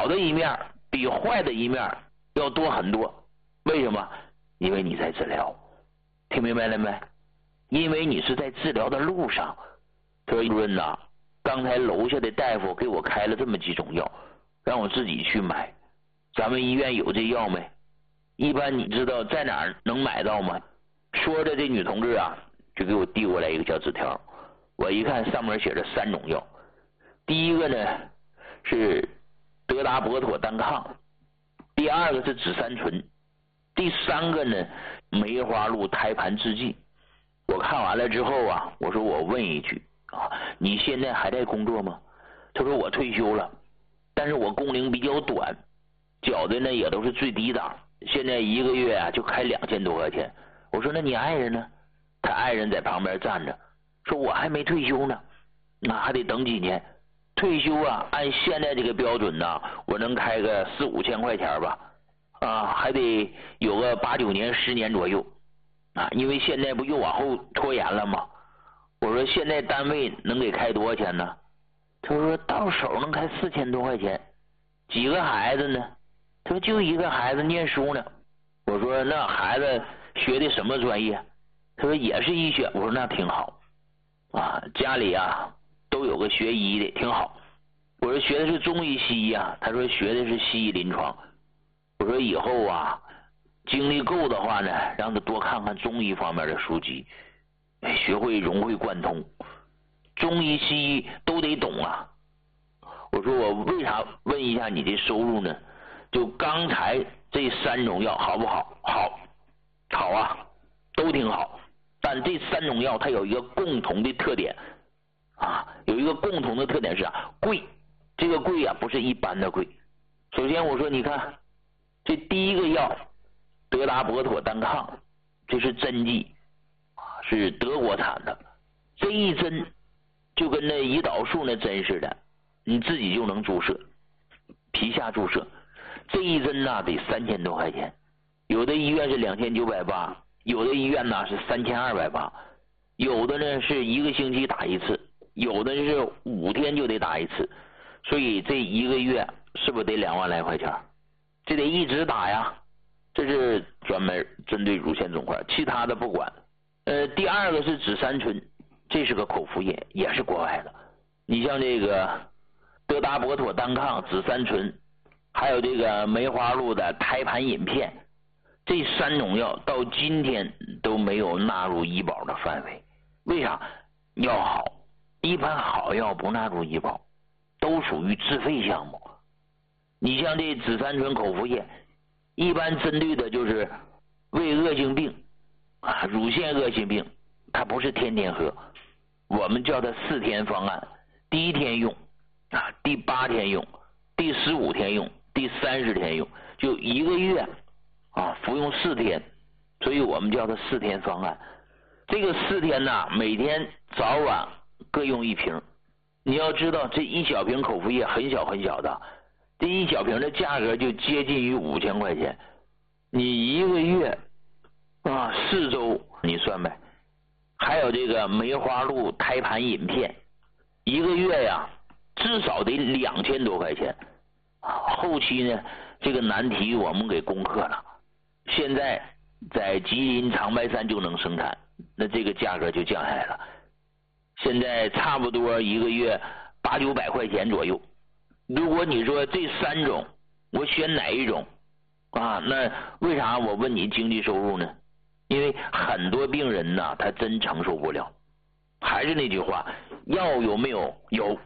好的一面比坏的一面要多很多。为什么？因为你在治疗，听明白了没？因为你是在治疗的路上。他说主任呐，刚才楼下的大夫给我开了这么几种药，让我自己去买。咱们医院有这药没？一般你知道在哪儿能买到吗？说着这女同志啊就给我递过来一个小纸条，我一看上面写着3种药。第一个呢是德达博妥单抗，第二个是紫杉醇，第三个呢梅花鹿胎盘制剂。我看完了之后啊，我说我问一句啊，你现在还在工作吗？他说我退休了，但是我工龄比较短，缴的呢也都是最低档，现在1个月啊就开2000多块钱。我说那你爱人呢？他爱人在旁边站着，说我还没退休呢，那还得等几年。退休啊，按现在这个标准呢，我能开个4、5千块钱吧，啊，还得有个8、9年、10年左右啊，因为现在不又往后拖延了吗？我说现在单位能给开多少钱呢？他说到手能开4000多块钱。几个孩子呢？他说就1个孩子念书呢。我说那孩子学的什么专业？他说也是医学。我说那挺好啊，家里啊都有个学医的，挺好。我说学的是中医西医啊，他说学的是西医临床。我说以后啊精力够的话呢，让他多看看中医方面的书籍，学会融会贯通，中医西医都得懂啊。我说我为啥问一下你的收入呢？就刚才这3种药好不好？好啊，都挺好。但这3种药它有一个共同的特点啊，有一个共同的特点是贵。这个贵啊不是一般的贵。首先我说你看这第一个药德达博妥单抗，这是针剂，是德国产的。这一针就跟那胰岛素那针似的，你自己就能注射，皮下注射。这一针呢得3000多块钱，有的医院是2980，有的医院呢是3280，有的呢是1个星期打一次，有的是5天就得打一次。所以这1个月是不是得2万来块钱？这得一直打呀。这是专门针对乳腺肿块，其他的不管。第二个是紫杉醇，这是个口服液，也是国外的。你像这个德达博妥单抗、紫杉醇，还有这个梅花鹿的胎盘饮片，这3种药到今天都没有纳入医保的范围。为啥？药好，一般好药不纳入医保，都属于自费项目。你像这紫杉醇口服液，一般针对的就是胃恶性病啊，乳腺恶性病，它不是天天喝，我们叫它4天方案，第1天用啊，第8天用，第15天用，第30天用，就1个月啊服用4天，所以我们叫它4天方案。这个4天呢，每天早晚各用1瓶。你要知道这1小瓶口服液很小很小的，这1小瓶的价格就接近于5000块钱。你1个月啊4周你算呗。还有这个梅花鹿胎盘饮片，1个月呀至少得2000多块钱。后期呢这个难题我们给攻克了，现在在吉林长白山就能生产，那这个价格就降下来了，现在差不多1个月800、900块钱左右。如果你说这3种我选哪一种啊？那为啥我问你经济收入呢？因为很多病人呢他真承受不了。还是那句话，药有没有？有。